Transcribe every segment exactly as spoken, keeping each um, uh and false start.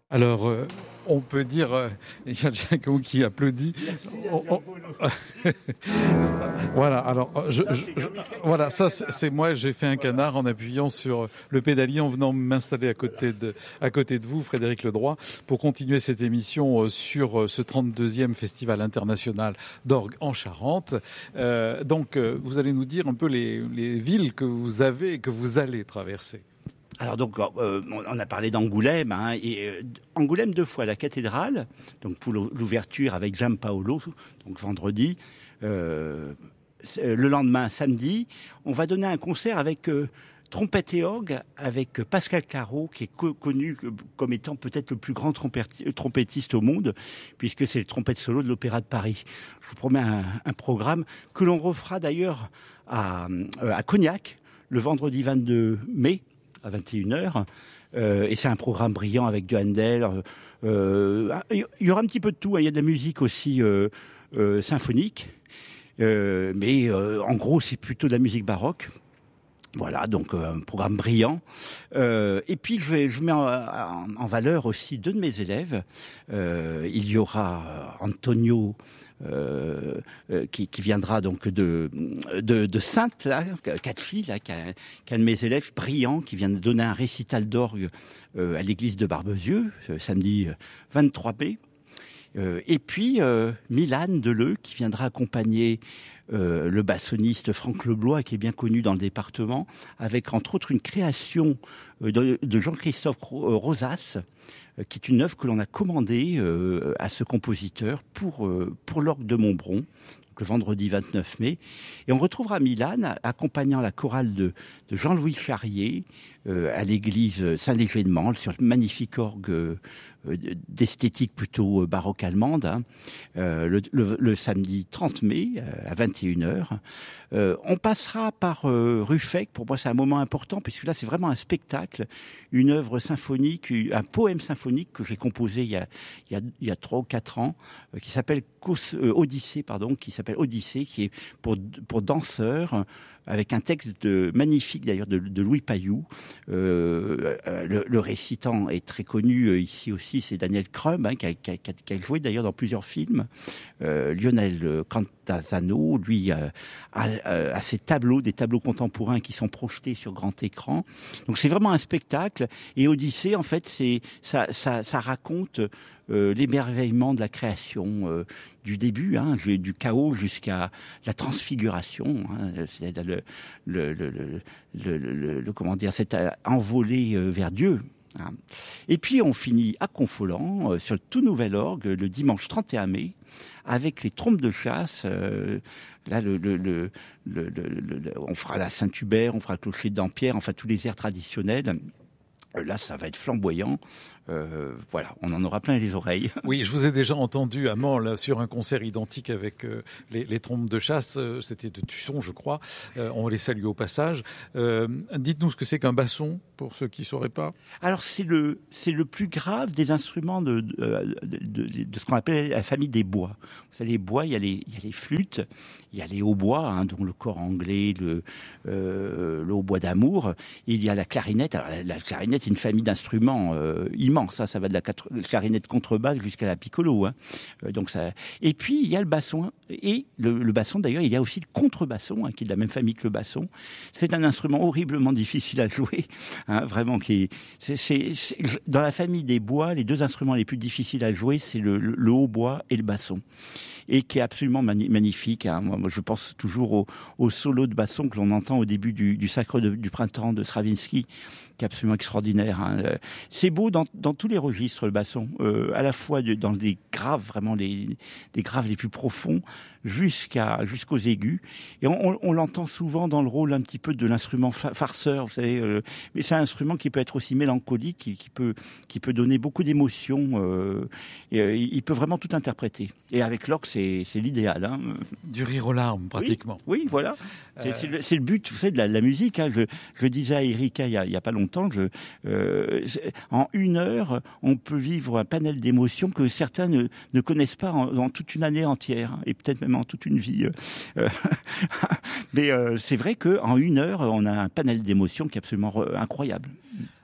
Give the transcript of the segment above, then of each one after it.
Alors, euh, on peut dire, euh, il y a Giacomo qui applaudit. On- on- voilà, alors, euh, je, je- je- voilà, ça c'est c'est moi, j'ai fait un canard en appuyant sur le pédalier en venant m'installer à côté de, à côté de vous, Frédéric Ledroit, pour continuer cette émission euh, sur euh, ce trente-deuxième Festival international d'orgue en Charente. Euh, donc, euh, vous allez nous dire un peu les, les villes que vous avez et que vous allez traverser. Alors donc, euh, on a parlé d'Angoulême, hein, et euh, Angoulême deux fois, la cathédrale, donc pour l'ouverture avec Giampaolo, donc vendredi. Euh, le lendemain, samedi, on va donner un concert avec euh, trompette et orgue, avec Pascal Caro, qui est co- connu comme étant peut-être le plus grand trompettiste au monde, puisque c'est le trompette solo de l'Opéra de Paris. Je vous promets un, un programme que l'on refera d'ailleurs à, à Cognac, le vendredi vingt-deux mai, à vingt et une heures, euh, et c'est un programme brillant avec du Handel. Euh, il y aura un petit peu de tout, hein. Il y a de la musique aussi euh, euh, symphonique, euh, mais euh, en gros c'est plutôt de la musique baroque. Voilà, donc euh, un programme brillant. Euh, et puis je, vais, je mets en, en, en valeur aussi deux de mes élèves. Euh, il y aura Antonio euh, euh, qui, qui viendra donc de, de, de Sainte, là, quatre filles, là, qui a, qui a un de mes élèves brillants, qui vient de donner un récital d'orgue euh, à l'église de Barbezieux, samedi vingt-trois mai. Euh, et puis euh, Milan Deleu, qui viendra accompagner euh, le bassoniste Franck Leblois, qui est bien connu dans le département, avec entre autres une création euh, de, de Jean-Christophe Rosas, euh, qui est une œuvre que l'on a commandée euh, à ce compositeur pour, euh, pour l'orgue de Montbron, le vendredi vingt-neuf mai. Et on retrouvera Milan accompagnant la chorale de, de Jean-Louis Charrier euh, à l'église Saint-Léger de Mansle, sur le magnifique orgue euh, d'esthétique plutôt baroque allemande, hein, euh, le, le, le samedi trente mai euh, à vingt et une heures. Euh, on passera par euh, Ruffec. Pour moi, c'est un moment important, puisque là, c'est vraiment un spectacle, une œuvre symphonique, un poème symphonique que j'ai composé il y a, il y a, il y a trois ou quatre ans, euh, qui s'appelle Cos, euh, Odyssée, pardon, qui s'appelle Odyssée, qui est pour, pour danseurs, avec un texte de, magnifique d'ailleurs de, de Louis Pailloux. Euh, le, le récitant est très connu euh, ici aussi, c'est Daniel Crum, hein, qui, a, qui, a, qui a joué d'ailleurs dans plusieurs films. Euh, Lionel Cantasano, lui, euh, a, a ses tableaux, des tableaux contemporains qui sont projetés sur grand écran. Donc c'est vraiment un spectacle. Et Odyssée, en fait, c'est ça, ça, ça raconte euh, l'émerveillement de la création, euh, du début, hein, du chaos jusqu'à la transfiguration, hein, c'est-à-dire le, le, le, le, le, le, le comment dire, cette envolée vers Dieu. Hein. Et puis on finit à Confolens, euh, sur le tout nouvel orgue, le dimanche trente et un mai, avec les trompes de chasse. Euh, là, le, le, le, le, le, le, on fera la Saint-Hubert, on fera le clocher de Dampierre, enfin tous les airs traditionnels. Là, ça va être flamboyant. Euh, voilà, on en aura plein les oreilles. Oui, je vous ai déjà entendu à Mans, là, sur un concert identique avec euh, les, les trompes de chasse. Euh, c'était de Tusson, je crois. Euh, on les salue au passage. Euh, dites-nous ce que c'est qu'un basson, pour ceux qui ne sauraient pas. Alors, c'est le, c'est le plus grave des instruments de, de, de, de, de ce qu'on appelle la famille des bois. Vous savez, les bois, il y a les, il y a les flûtes, il y a les hautbois, hein, dont le cor anglais, le, euh, le hautbois d'amour. Il y a la clarinette. Alors, la, la clarinette, c'est une famille d'instruments euh, immenses. Ça, ça va de la quatre, clarinette contrebasse jusqu'à la piccolo. Hein. Euh, donc ça. Et puis il y a le basson et le, le basson d'ailleurs. Il y a aussi le contrebasson, hein, qui est de la même famille que le basson. C'est un instrument horriblement difficile à jouer, hein, vraiment. Qui est, c'est, c'est, c'est, dans la famille des bois, les deux instruments les plus difficiles à jouer, c'est le, le, le hautbois et le basson, et qui est absolument mani- magnifique. Hein. Moi, moi, je pense toujours au, au solo de basson que l'on entend au début du, du Sacre de, du printemps de Stravinsky, qui est absolument extraordinaire. Hein. C'est beau dans, dans tous les registres, le basson, euh, à la fois de, dans les graves, vraiment les, les graves les plus profonds, jusqu'à jusqu'aux aigus. Et on, on, on l'entend souvent dans le rôle un petit peu de l'instrument fa- farceur, vous savez. Euh, mais c'est un instrument qui peut être aussi mélancolique, qui, qui peut qui peut donner beaucoup d'émotions. Euh, et, euh, il peut vraiment tout interpréter. Et avec l'orgue, c'est c'est l'idéal. Hein. Du rire aux larmes, pratiquement. Oui, oui, voilà. C'est, euh... c'est, le, c'est le but, vous savez, de la, de la musique. Hein. Je, je disais à Erika il y a, il y a pas longtemps, je, euh, en une heure, on peut vivre un panel d'émotions que certains ne, ne connaissent pas en, en toute une année entière, hein, et peut-être même en toute une vie. Euh, mais euh, c'est vrai qu'en une heure, on a un panel d'émotions qui est absolument re- incroyable.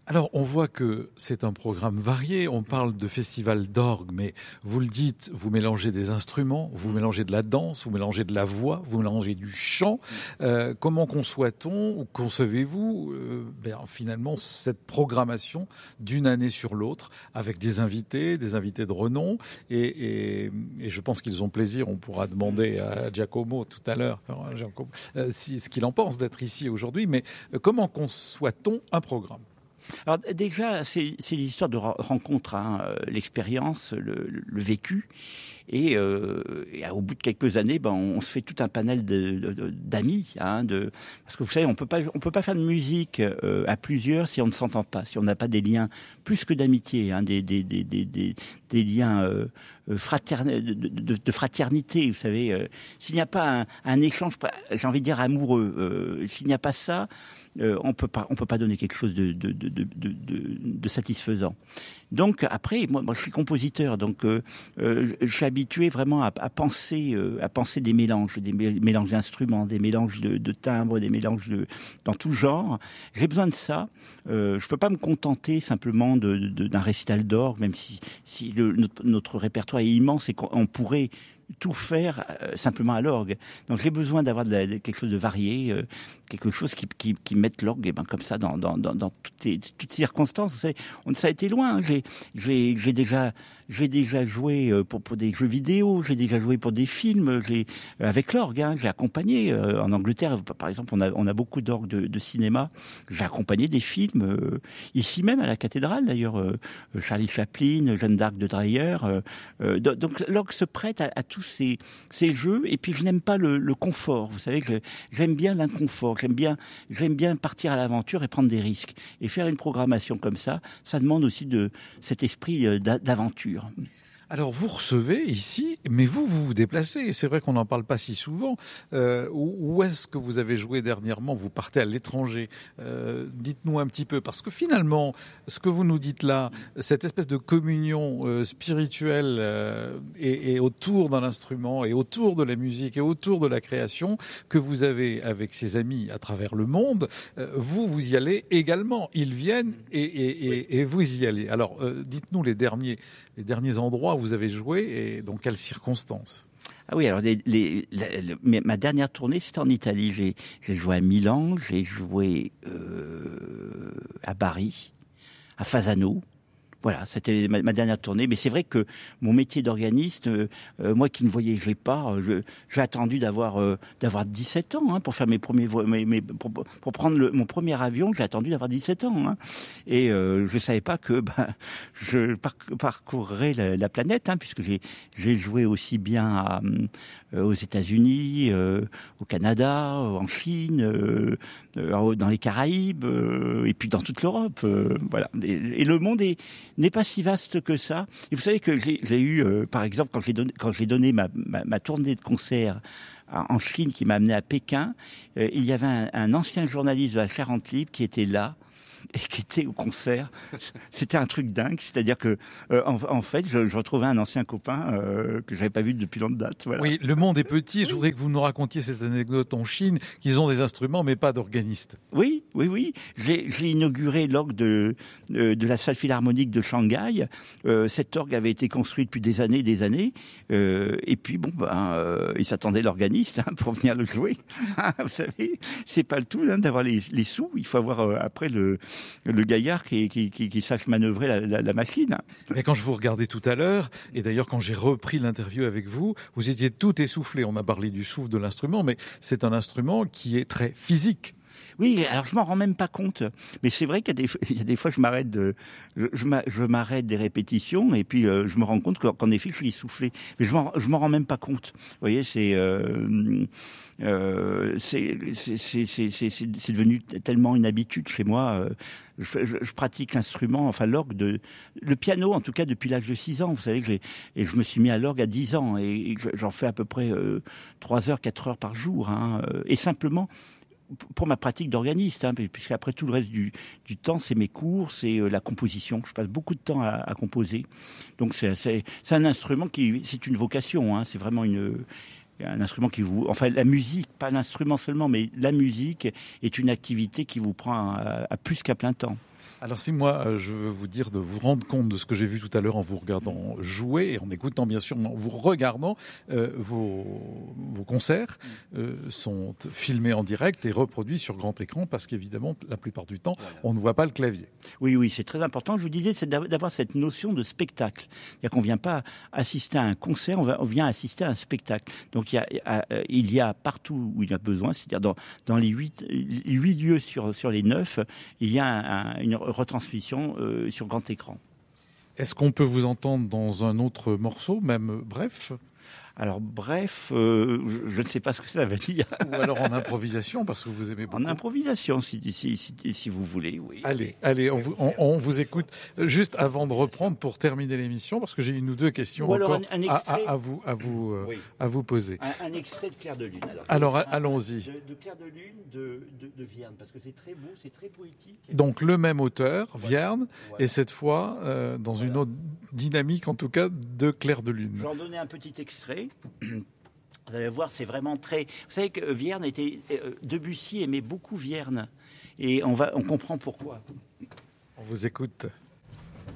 Alors, on voit que c'est un programme varié. On parle de festival d'orgue, mais vous le dites, vous mélangez des instruments, vous mélangez de la danse, vous mélangez de la voix, vous mélangez du chant. Euh, comment conçoit-on ou concevez-vous euh, ben, finalement cette programmation d'une année sur l'autre avec des invités, des invités de renom et, et, et je pense qu'ils ont plaisir. On pourra demander à Giacomo tout à l'heure euh, si, ce qu'il en pense d'être ici aujourd'hui. Mais euh, comment conçoit-on un programme ? Alors déjà, c'est, c'est l'histoire de rencontre, hein, l'expérience, le, le vécu. Et, euh, et au bout de quelques années, ben, on se fait tout un panel de, de, de, d'amis. Hein, de, parce que vous savez, on peut pas, on peut pas faire de musique euh, à plusieurs si on ne s'entend pas, si on n'a pas des liens plus que d'amitié, hein, des, des, des, des, des, des liens euh, fraternels, de, de, de fraternité. Vous savez, euh, s'il n'y a pas un, un échange, j'ai envie de dire amoureux, euh, s'il n'y a pas ça, euh, on peut pas, on peut pas donner quelque chose de, de, de, de, de, de satisfaisant. Donc après, moi, moi je suis compositeur, donc euh, euh, je suis habitué vraiment à, à penser, euh, à penser des mélanges, des mélanges d'instruments, des mélanges de, de timbres, des mélanges de, dans tout genre. J'ai besoin de ça. Euh, je peux pas me contenter simplement de, de, d'un récital d'orgue, même si, si le, notre, notre répertoire est immense et qu'on pourrait tout faire euh, simplement à l'orgue. Donc j'ai besoin d'avoir de, la, de quelque chose de varié, euh, quelque chose qui, qui, qui mette l'orgue eh ben, comme ça dans, dans, dans, dans toutes, les, toutes circonstances. Vous savez, on, ça a été loin. Hein. J'ai, j'ai, j'ai déjà... J'ai déjà joué pour, pour des jeux vidéo, j'ai déjà joué pour des films, j'ai, avec l'orgue, hein, j'ai accompagné. Euh, en Angleterre, par exemple, on a, on a beaucoup d'orgues de, de cinéma. J'ai accompagné des films, euh, ici même à la cathédrale d'ailleurs, euh, Charlie Chaplin, Jeanne d'Arc de Dreyer. Euh, euh, donc l'orgue se prête à, à tous ces, ces jeux, et puis je n'aime pas le, le confort. Vous savez que j'aime bien l'inconfort, j'aime bien, j'aime bien partir à l'aventure et prendre des risques. Et faire une programmation comme ça, ça demande aussi de cet esprit d'aventure. Alors vous recevez ici, mais vous, vous vous déplacez. Et c'est vrai qu'on n'en parle pas si souvent. Euh, où est-ce que vous avez joué dernièrement ? Vous partez à l'étranger. Euh, dites-nous un petit peu. Parce que finalement, ce que vous nous dites là, cette espèce de communion euh, spirituelle euh, et, et autour d'un instrument, et autour de la musique, et autour de la création, que vous avez avec ses amis à travers le monde, euh, vous, vous y allez également. Ils viennent et, et, et, et vous y allez. Alors, euh, dites-nous les derniers, les derniers endroits où vous avez joué et dans quelles circonstances ? Ah oui, alors les, les, les, ma dernière tournée, c'était en Italie. J'ai, j'ai joué à Milan, j'ai joué euh, à Bari, à Fasano. Voilà, c'était ma, ma dernière tournée. Mais c'est vrai que mon métier d'organiste, euh, euh, moi qui ne voyageais pas, je, j'ai attendu d'avoir euh, d'avoir dix-sept ans hein, pour faire mes premiers mes, mes, pour, pour prendre le, mon premier avion. J'ai attendu d'avoir dix-sept ans hein, et euh, je savais pas que bah, je par, parcourrais la, la planète hein, puisque j'ai j'ai joué aussi bien à, euh, aux États-Unis, euh, au Canada, en Chine, euh, euh, dans les Caraïbes euh, et puis dans toute l'Europe. Euh, voilà. Et, et le monde est n'est pas si vaste que ça. Et vous savez que j'ai, j'ai eu, euh, par exemple, quand j'ai donné, quand j'ai donné ma, ma, ma tournée de concert en Chine qui m'a amené à Pékin, euh, il y avait un, un ancien journaliste de la Charente Libre qui était là et qui était au concert. C'était un truc dingue, c'est-à-dire que euh, en, en fait, je, je retrouvais un ancien copain euh, que j'avais pas vu depuis longue date. Voilà. Oui, le monde est petit. Je voudrais que vous nous racontiez cette anecdote en Chine, qu'ils ont des instruments mais pas d'organistes. Oui, oui, oui. J'ai, j'ai inauguré l'orgue de, de de la salle philharmonique de Shanghai. Euh, cet orgue avait été construit depuis des années, des années. Euh, et puis bon, ben, euh, il s'attendait l'organiste hein, pour venir le jouer. Vous savez, c'est pas le tout hein, d'avoir les, les sous. Il faut avoir euh, après le le gaillard qui, qui, qui, qui sache manœuvrer la, la, la machine. Mais quand je vous regardais tout à l'heure, et d'ailleurs quand j'ai repris l'interview avec vous, vous étiez tout essoufflé. On a parlé du souffle de l'instrument, mais c'est un instrument qui est très physique. Oui, alors je m'en rends même pas compte. Mais c'est vrai qu'il y a des, il y a des fois je m'arrête de, je, je m'arrête des répétitions et puis euh, je me rends compte qu'en effet je suis essoufflé. Mais je m'en, je m'en rends même pas compte. Vous voyez, c'est, euh, euh, c'est, c'est, c'est, c'est, c'est, c'est devenu tellement une habitude chez moi. Euh, je, je, je pratique l'instrument, enfin l'orgue, de, le piano en tout cas depuis l'âge de six ans. Vous savez que j'ai, et je me suis mis à l'orgue à dix ans et, et j'en fais à peu près euh, trois heures, quatre heures par jour. Hein, et simplement pour ma pratique d'organiste, hein, puisqu'après tout le reste du, du temps, c'est mes cours, c'est euh, la composition. Je passe beaucoup de temps à, à composer. Donc c'est, c'est, c'est un instrument qui, c'est une vocation. Hein, c'est vraiment une, un instrument qui vous, enfin la musique, pas l'instrument seulement, mais la musique est une activité qui vous prend à, à plus qu'à plein temps. Alors si moi, je veux vous dire de vous rendre compte de ce que j'ai vu tout à l'heure en vous regardant jouer et en écoutant bien sûr, en vous regardant, euh, vos, vos concerts euh, sont filmés en direct et reproduits sur grand écran parce qu'évidemment, la plupart du temps, voilà. On ne voit pas le clavier. Oui, oui, c'est très important. Je vous disais, c'est d'avoir cette notion de spectacle. C'est-à-dire qu'on ne vient pas assister à un concert, on, va, on vient assister à un spectacle. Donc il y a, il y a partout où il y a besoin, c'est-à-dire dans, dans les huit, huit lieux sur, sur les neuf, il y a un, un, une retransmission euh, sur grand écran. Est-ce qu'on peut vous entendre dans un autre morceau, même bref ? Alors bref, euh, je, je ne sais pas ce que ça veut dire. Ou alors en improvisation, parce que vous aimez beaucoup. En improvisation, si, si, si, si vous voulez, oui. Allez, allez, on vous, on, on vous écoute. Juste avant de reprendre, pour terminer l'émission, parce que j'ai une ou deux questions ou encore un, un extrait... à, à vous, à vous, euh, oui. à vous poser. Un, un extrait de Clair de Lune. Alors, alors allons-y. De, de Clair de Lune de, de, de Vierne, parce que c'est très beau, c'est très poétique. Donc le même auteur, voilà. Vierne, voilà. Et cette fois euh, dans voilà. une autre dynamique, en tout cas, de Clair de Lune. J'en donnais un petit extrait. Vous allez voir, c'est vraiment très... Vous savez que Vierne était... Debussy aimait beaucoup Vierne. Et on, va, on comprend pourquoi. On vous écoute.